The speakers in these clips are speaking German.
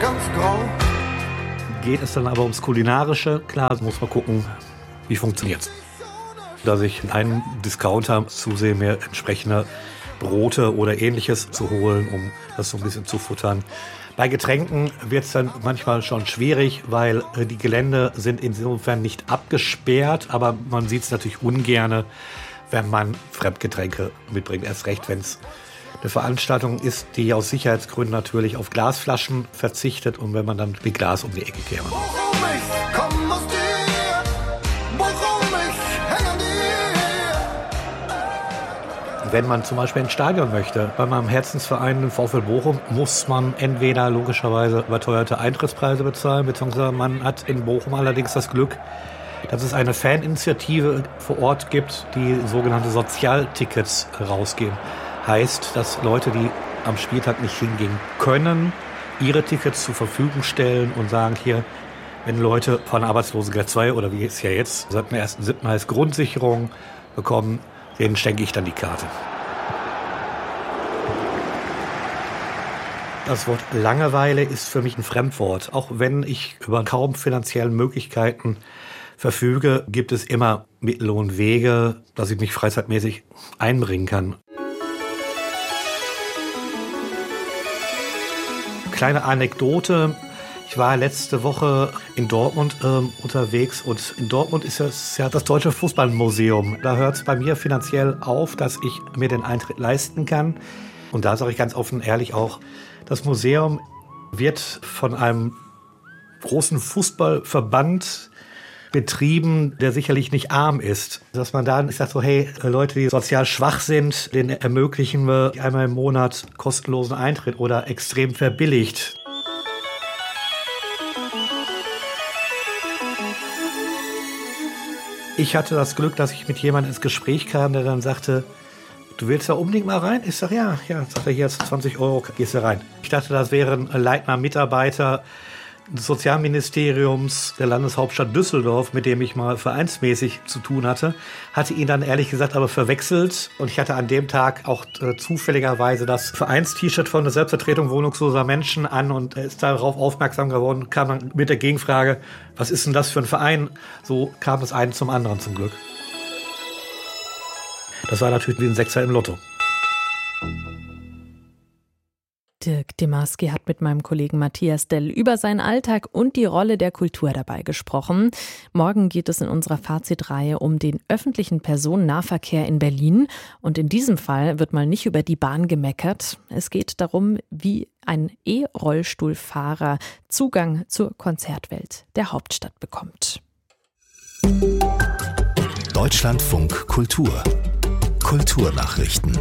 ganz grau. Geht es dann aber ums Kulinarische, klar, muss man gucken, wie funktioniert's. Dass ich in einem Discounter zusehe, mir entsprechende Brote oder Ähnliches zu holen, um das so ein bisschen zu futtern. Bei Getränken wird es dann manchmal schon schwierig, weil die Gelände sind insofern nicht abgesperrt, aber man sieht es natürlich ungerne, wenn man Fremdgetränke mitbringt. Erst recht, wenn es eine Veranstaltung ist, die aus Sicherheitsgründen natürlich auf Glasflaschen verzichtet und wenn man dann mit Glas um die Ecke käme. Wenn man zum Beispiel ins Stadion möchte, bei meinem Herzensverein, dem VfL Bochum, muss man entweder logischerweise überteuerte Eintrittspreise bezahlen, beziehungsweise man hat in Bochum allerdings das Glück, dass es eine Faninitiative vor Ort gibt, die sogenannte Sozialtickets rausgeben. Heißt, dass Leute, die am Spieltag nicht hingehen können, ihre Tickets zur Verfügung stellen und sagen, hier, wenn Leute von Arbeitslosengeld 2 oder wie es ja jetzt seit dem 1.7. heißt Grundsicherung bekommen, denen schenke ich dann die Karte. Das Wort Langeweile ist für mich ein Fremdwort. Auch wenn ich über kaum finanzielle Möglichkeiten verfüge, gibt es immer Mittel und Wege, dass ich mich freizeitmäßig einbringen kann. Kleine Anekdote. Ich war letzte Woche in Dortmund unterwegs und in Dortmund ist es ja das Deutsche Fußballmuseum. Da hört es bei mir finanziell auf, dass ich mir den Eintritt leisten kann. Und da sage ich ganz offen ehrlich auch, das Museum wird von einem großen Fußballverband betrieben, der sicherlich nicht arm ist. Dass man da sagt so, hey, Leute, die sozial schwach sind, denen ermöglichen wir einmal im Monat kostenlosen Eintritt oder extrem verbilligt. Ich hatte das Glück, dass ich mit jemandem ins Gespräch kam, der dann sagte, du willst da unbedingt mal rein? Ich sage, ja. Sagt er, hier hast du 20 Euro, gehst du rein. Ich dachte, das wäre ein leitender Mitarbeiter des Sozialministeriums der Landeshauptstadt Düsseldorf, mit dem ich mal vereinsmäßig zu tun hatte. Hatte ihn dann ehrlich gesagt aber verwechselt. Und ich hatte an dem Tag auch zufälligerweise das Vereins-T-Shirt von der Selbstvertretung wohnungsloser Menschen an und er ist darauf aufmerksam geworden, kam dann mit der Gegenfrage, was ist denn das für ein Verein? So kam das eine zum anderen zum Glück. Das war natürlich wie ein Sechser im Lotto. Dirk Demarski hat mit meinem Kollegen Matthias Dell über seinen Alltag und die Rolle der Kultur dabei gesprochen. Morgen geht es in unserer Fazitreihe um den öffentlichen Personennahverkehr in Berlin. Und in diesem Fall wird mal nicht über die Bahn gemeckert. Es geht darum, wie ein E-Rollstuhlfahrer Zugang zur Konzertwelt der Hauptstadt bekommt. Deutschlandfunk Kultur. Kulturnachrichten.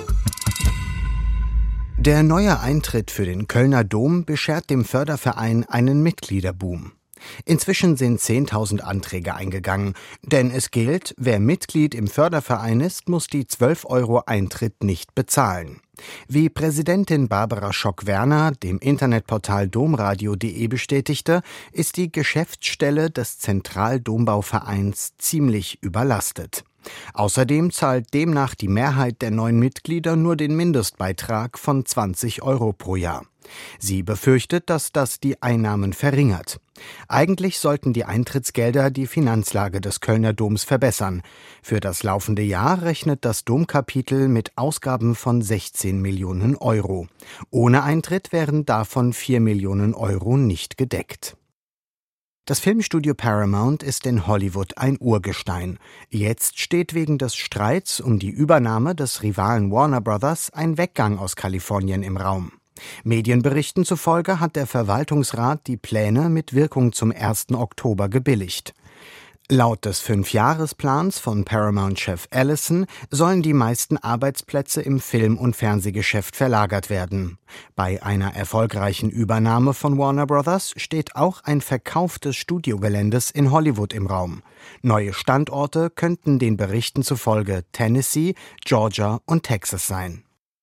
Der neue Eintritt für den Kölner Dom beschert dem Förderverein einen Mitgliederboom. Inzwischen sind 10.000 Anträge eingegangen, denn es gilt, wer Mitglied im Förderverein ist, muss die 12 Euro Eintritt nicht bezahlen. Wie Präsidentin Barbara Schock-Werner dem Internetportal domradio.de bestätigte, ist die Geschäftsstelle des Zentraldombauvereins ziemlich überlastet. Außerdem zahlt demnach die Mehrheit der neuen Mitglieder nur den Mindestbeitrag von 20 Euro pro Jahr. Sie befürchtet, dass das die Einnahmen verringert. Eigentlich sollten die Eintrittsgelder die Finanzlage des Kölner Doms verbessern. Für das laufende Jahr rechnet das Domkapitel mit Ausgaben von 16 Millionen Euro. Ohne Eintritt wären davon 4 Millionen Euro nicht gedeckt. Das Filmstudio Paramount ist in Hollywood ein Urgestein. Jetzt steht wegen des Streits um die Übernahme des Rivalen Warner Brothers ein Weggang aus Kalifornien im Raum. Medienberichten zufolge hat der Verwaltungsrat die Pläne mit Wirkung zum 1. Oktober gebilligt. Laut des 5-Jahres-Plans von Paramount-Chef Ellison sollen die meisten Arbeitsplätze im Film- und Fernsehgeschäft verlagert werden. Bei einer erfolgreichen Übernahme von Warner Brothers steht auch ein Verkauf des Studiogeländes in Hollywood im Raum. Neue Standorte könnten den Berichten zufolge Tennessee, Georgia und Texas sein.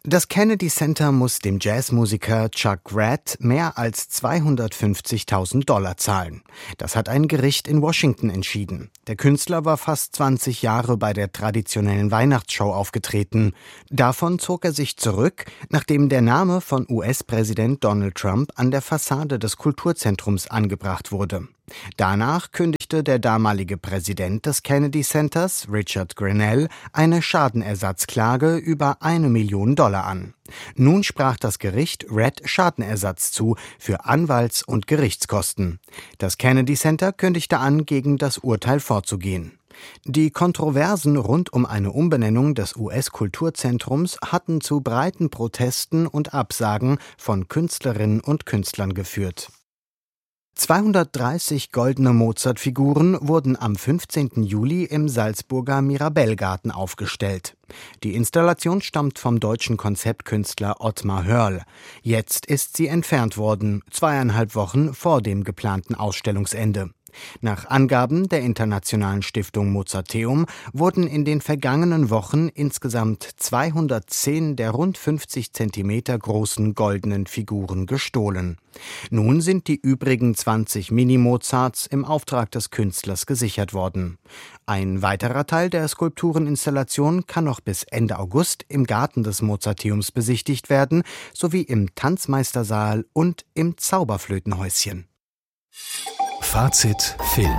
Das Kennedy Center muss dem Jazzmusiker Chuck Radd mehr als $250.000 zahlen. Das hat ein Gericht in Washington entschieden. Der Künstler war fast 20 Jahre bei der traditionellen Weihnachtsshow aufgetreten. Davon zog er sich zurück, nachdem der Name von US-Präsident Donald Trump an der Fassade des Kulturzentrums angebracht wurde. Danach kündigte der damalige Präsident des Kennedy Centers, Richard Grenell, eine Schadenersatzklage über $1 Million an. Nun sprach das Gericht Radd Schadenersatz zu für Anwalts- und Gerichtskosten. Das Kennedy Center kündigte an, gegen das Urteil vorzugehen. Die Kontroversen rund um eine Umbenennung des US-Kulturzentrums hatten zu breiten Protesten und Absagen von Künstlerinnen und Künstlern geführt. 230 goldene Mozart-Figuren wurden am 15. Juli im Salzburger Mirabellgarten aufgestellt. Die Installation stammt vom deutschen Konzeptkünstler Ottmar Hörl. Jetzt ist sie entfernt worden, 2,5 Wochen vor dem geplanten Ausstellungsende. Nach Angaben der Internationalen Stiftung Mozarteum wurden in den vergangenen Wochen insgesamt 210 der rund 50 Zentimeter großen goldenen Figuren gestohlen. Nun sind die übrigen 20 Mini-Mozarts im Auftrag des Künstlers gesichert worden. Ein weiterer Teil der Skulptureninstallation kann noch bis Ende August im Garten des Mozarteums besichtigt werden, sowie im Tanzmeistersaal und im Zauberflötenhäuschen. Fazit Film.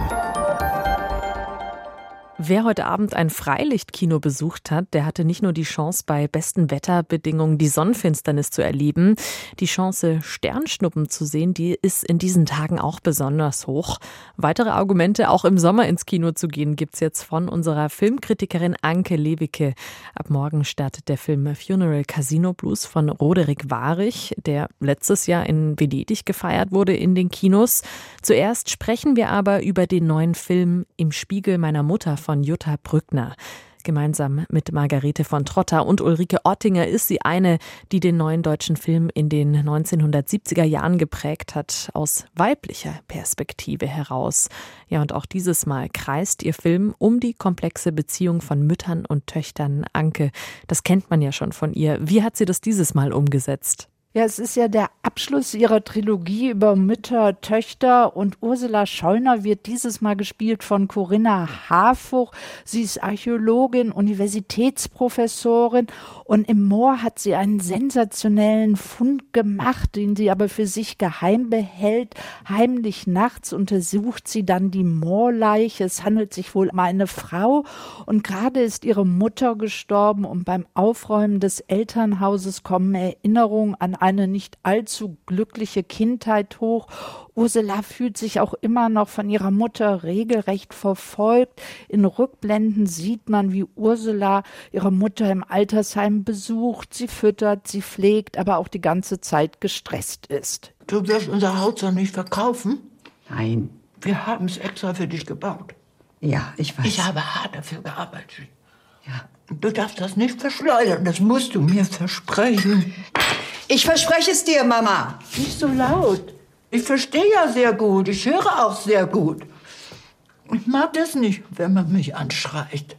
Wer heute Abend ein Freilichtkino besucht hat, der hatte nicht nur die Chance, bei besten Wetterbedingungen die Sonnenfinsternis zu erleben. Die Chance, Sternschnuppen zu sehen, die ist in diesen Tagen auch besonders hoch. Weitere Argumente, auch im Sommer ins Kino zu gehen, gibt's jetzt von unserer Filmkritikerin Anke Lewicke. Ab morgen startet der Film Funeral Casino Blues von Roderick Warich, der letztes Jahr in Venedig gefeiert wurde in den Kinos. Zuerst sprechen wir aber über den neuen Film Im Spiegel meiner Mutter von Jutta Brückner. Gemeinsam mit Margarete von Trotta und Ulrike Ottinger ist sie eine, die den neuen deutschen Film in den 1970er Jahren geprägt hat, aus weiblicher Perspektive heraus. Ja, und auch dieses Mal kreist ihr Film um die komplexe Beziehung von Müttern und Töchtern. Anke, das kennt man ja schon von ihr. Wie hat sie das dieses Mal umgesetzt? Ja, es ist ja der Abschluss ihrer Trilogie über Mütter, Töchter, und Ursula Scheuner wird dieses Mal gespielt von Corinna Harfuch. Sie ist Archäologin, Universitätsprofessorin, und im Moor hat sie einen sensationellen Fund gemacht, den sie aber für sich geheim behält. Heimlich nachts untersucht sie dann die Moorleiche. Es handelt sich wohl um eine Frau, und gerade ist ihre Mutter gestorben, und beim Aufräumen des Elternhauses kommen Erinnerungen an eine nicht allzu glückliche Kindheit hoch. Ursula fühlt sich auch immer noch von ihrer Mutter regelrecht verfolgt. In Rückblenden sieht man, wie Ursula ihre Mutter im Altersheim besucht, sie füttert, sie pflegt, aber auch die ganze Zeit gestresst ist. Du wirst unser Haus doch nicht verkaufen? Nein. Wir haben es extra für dich gebaut. Ja, ich weiß. Ich habe hart dafür gearbeitet. Ja. Du darfst das nicht verschleudern, das musst du mir versprechen. Ich verspreche es dir, Mama. Nicht so laut. Ich verstehe ja sehr gut, ich höre auch sehr gut. Ich mag das nicht, wenn man mich anschreit.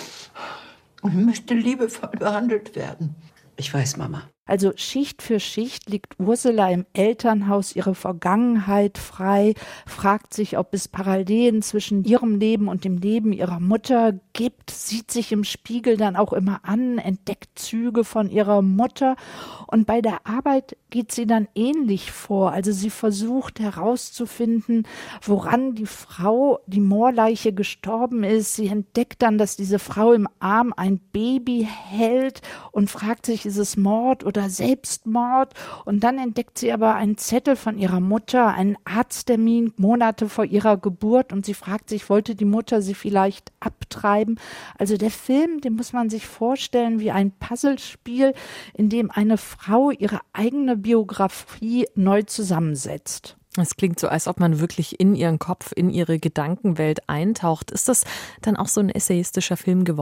Ich möchte liebevoll behandelt werden. Ich weiß, Mama. Also Schicht für Schicht liegt Ursula im Elternhaus ihre Vergangenheit frei, fragt sich, ob es Parallelen zwischen ihrem Leben und dem Leben ihrer Mutter gibt, sieht sich im Spiegel dann auch immer an, entdeckt Züge von ihrer Mutter, und bei der Arbeit geht sie dann ähnlich vor. Also sie versucht herauszufinden, woran die Frau, die Moorleiche, gestorben ist. Sie entdeckt dann, dass diese Frau im Arm ein Baby hält und fragt sich, ist es Mord oder Selbstmord? Und dann entdeckt sie aber einen Zettel von ihrer Mutter, einen Arzttermin Monate vor ihrer Geburt, und sie fragt sich, wollte die Mutter sie vielleicht abtreiben? Also der Film, den muss man sich vorstellen wie ein Puzzlespiel, in dem eine Frau ihre eigene Biografie neu zusammensetzt. Es klingt so, als ob man wirklich in ihren Kopf, in ihre Gedankenwelt eintaucht. Ist das dann auch so ein essayistischer Film geworden?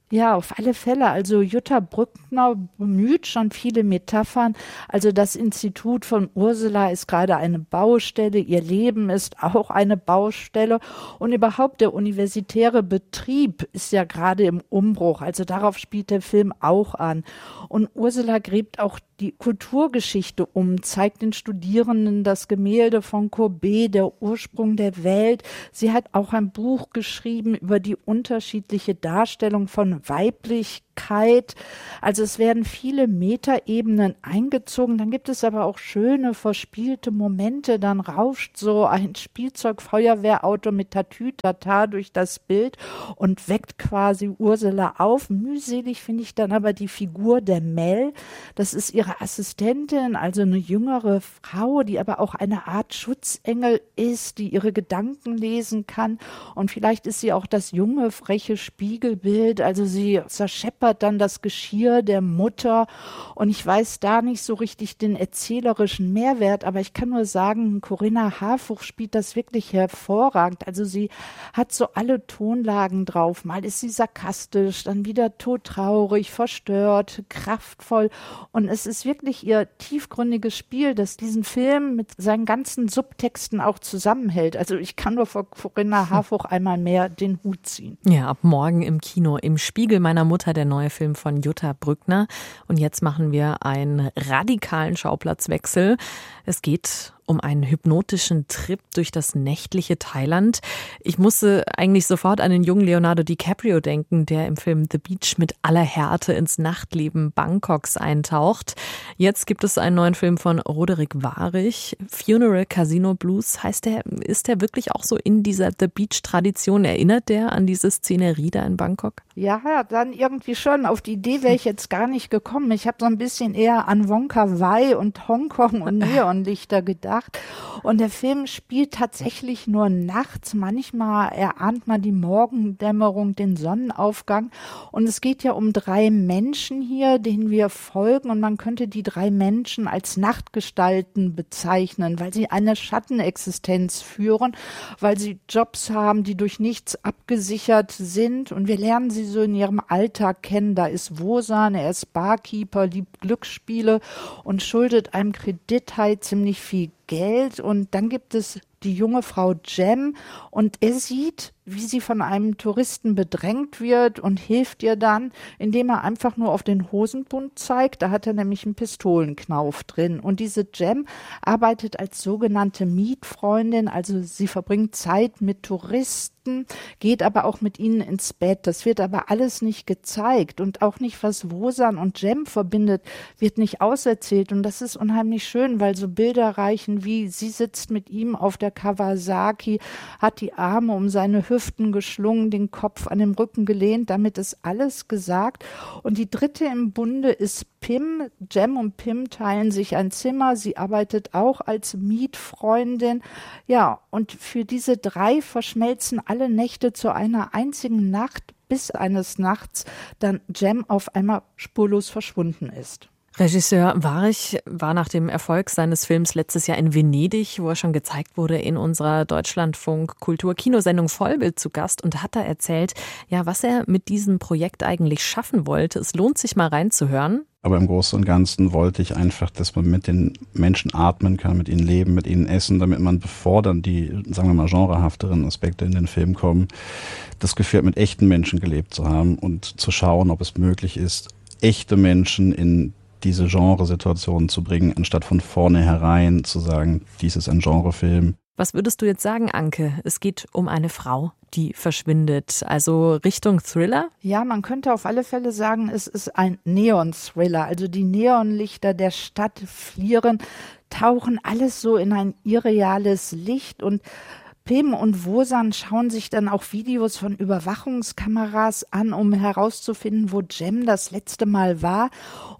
Ja, auf alle Fälle. Also Jutta Brückner bemüht schon viele Metaphern. Also das Institut von Ursula ist gerade eine Baustelle, ihr Leben ist auch eine Baustelle und überhaupt der universitäre Betrieb ist ja gerade im Umbruch. Also darauf spielt der Film auch an. Und Ursula gräbt auch die Kulturgeschichte um, zeigt den Studierenden das Gemälde von Courbet, der Ursprung der Welt. Sie hat auch ein Buch geschrieben über die unterschiedliche Darstellung von Weiblichkeit. Also es werden viele Metaebenen eingezogen. Dann gibt es aber auch schöne, verspielte Momente. Dann rauscht so ein Spielzeugfeuerwehrauto mit Tatütata durch das Bild und weckt quasi Ursula auf. Mühselig finde ich dann aber die Figur der Mel. Das ist ihre Assistentin, also eine jüngere Frau, die aber auch eine Art Schutzengel ist, die ihre Gedanken lesen kann. Und vielleicht ist sie auch das junge, freche Spiegelbild. Also sie zerscheppert dann das Geschirr der Mutter. Und ich weiß da nicht so richtig den erzählerischen Mehrwert, aber ich kann nur sagen, Corinna Harfouch spielt das wirklich hervorragend. Also sie hat so alle Tonlagen drauf. Mal ist sie sarkastisch, dann wieder todtraurig, verstört, kraftvoll. Und es ist wirklich ihr tiefgründiges Spiel, das diesen Film mit seinen ganzen Subtexten auch zusammenhält. Also ich kann nur vor Corinna Harfouch einmal mehr den Hut ziehen. Ja, ab morgen im Kino. Im Spiegel meiner Mutter, der neue Film von Jutta Brückner. Und jetzt machen wir einen radikalen Schauplatzwechsel. Es geht um einen hypnotischen Trip durch das nächtliche Thailand. Ich musste eigentlich sofort an den jungen Leonardo DiCaprio denken, der im Film The Beach mit aller Härte ins Nachtleben Bangkoks eintaucht. Jetzt gibt es einen neuen Film von Roderick Warich. Funeral Casino Blues heißt der. Ist der wirklich auch so in dieser The Beach-Tradition? Erinnert der an diese Szenerie da in Bangkok? Ja, dann irgendwie schon. Auf die Idee wäre ich jetzt gar nicht gekommen. Ich habe so ein bisschen eher an Wonka Wai und Hongkong und Neonlichter gedacht. Und der Film spielt tatsächlich nur nachts. Manchmal erahnt man die Morgendämmerung, den Sonnenaufgang. Und es geht ja um 3 Menschen hier, denen wir folgen. Und man könnte die 3 Menschen als Nachtgestalten bezeichnen, weil sie eine Schattenexistenz führen, weil sie Jobs haben, die durch nichts abgesichert sind. Und wir lernen sie so in ihrem Alltag kennen. Da ist Wosan, er ist Barkeeper, liebt Glücksspiele und schuldet einem Kredithai ziemlich viel Geld. Und dann gibt es die junge Frau Jem und er sieht, wie sie von einem Touristen bedrängt wird und hilft ihr dann, indem er einfach nur auf den Hosenbund zeigt. Da hat er nämlich einen Pistolenknauf drin. Und diese Jem arbeitet als sogenannte Mietfreundin, also sie verbringt Zeit mit Touristen, geht aber auch mit ihnen ins Bett. Das wird aber alles nicht gezeigt und auch nicht, was Wosan und Jem verbindet, wird nicht auserzählt. Und das ist unheimlich schön, weil so Bilder reichen wie, sie sitzt mit ihm auf der Kawasaki, hat die Arme um seine Hüften geschlungen, den Kopf an dem Rücken gelehnt, damit ist alles gesagt. Und die dritte im Bunde ist Pim. Jem und Pim teilen sich ein Zimmer, sie arbeitet auch als Mietfreundin. Ja, und für diese 3 verschmelzen alle Nächte zu einer einzigen Nacht, bis eines Nachts dann Jem auf einmal spurlos verschwunden ist. Regisseur Warich war nach dem Erfolg seines Films letztes Jahr in Venedig, wo er schon gezeigt wurde, in unserer Deutschlandfunk-Kultur-Kinosendung Vollbild zu Gast und hat da erzählt, ja, was er mit diesem Projekt eigentlich schaffen wollte. Es lohnt sich mal reinzuhören. Aber im Großen und Ganzen wollte ich einfach, dass man mit den Menschen atmen kann, mit ihnen leben, mit ihnen essen, damit man, bevor dann die, sagen wir mal, genrehafteren Aspekte in den Film kommen, das Gefühl hat, mit echten Menschen gelebt zu haben und zu schauen, ob es möglich ist, echte Menschen in diese Genresituationen zu bringen, anstatt von vornherein zu sagen, dies ist ein Genrefilm. Was würdest du jetzt sagen, Anke? Es geht um eine Frau, die verschwindet, also Richtung Thriller? Ja, man könnte auf alle Fälle sagen, es ist ein Neon-Thriller. Also die Neonlichter der Stadt flieren, tauchen alles so in ein irreales Licht und Pim und Wosan schauen sich dann auch Videos von Überwachungskameras an, um herauszufinden, wo Jem das letzte Mal war. Und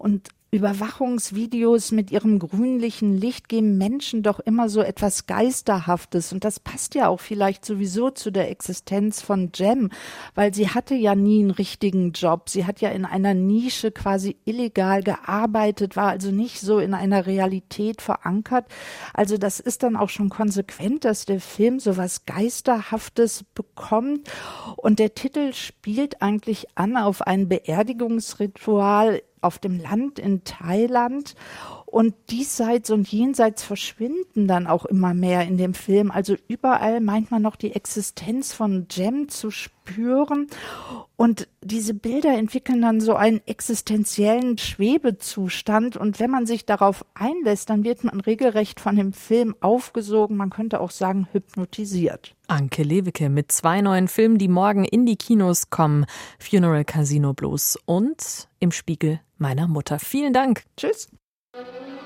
Überwachungsvideos mit ihrem grünlichen Licht geben Menschen doch immer so etwas Geisterhaftes. Und das passt ja auch vielleicht sowieso zu der Existenz von Jem, weil sie hatte ja nie einen richtigen Job. Sie hat ja in einer Nische quasi illegal gearbeitet, war also nicht so in einer Realität verankert. Also das ist dann auch schon konsequent, dass der Film so was Geisterhaftes bekommt. Und der Titel spielt eigentlich an auf ein Beerdigungsritual auf dem Land in Thailand. Und diesseits und jenseits verschwinden dann auch immer mehr in dem Film. Also überall meint man noch die Existenz von Jem zu spüren. Und diese Bilder entwickeln dann so einen existenziellen Schwebezustand. Und wenn man sich darauf einlässt, dann wird man regelrecht von dem Film aufgesogen. Man könnte auch sagen, hypnotisiert. Anke Lewicke mit 2 neuen Filmen, die morgen in die Kinos kommen. Funeral Casino Blues und Im Spiegel meiner Mutter. Vielen Dank. Tschüss.